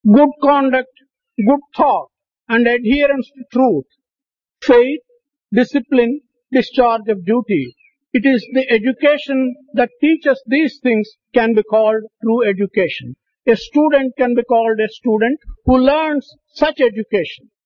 good conduct, good thought, and adherence to truth, faith, discipline, discharge of duty. It is the education that teaches these things can be called true education. A student can be called a student who learns such education.